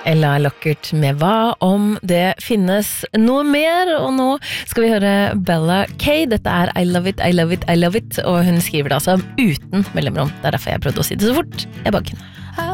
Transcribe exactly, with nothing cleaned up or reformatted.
Ella Lockert med Hva om det finnes noe mer, og nå skal vi høre Bella K. Dette er I love it, I love it, I love it, og hun skriver det altså uten mellomrom. Det er derfor jeg prøvde å si det så fort jeg bare kunne.